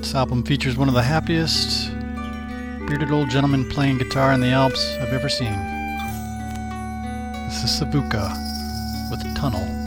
This album features one of the happiest bearded old gentlemen playing guitar in the Alps I've ever seen. This is Savuka with Tunnel.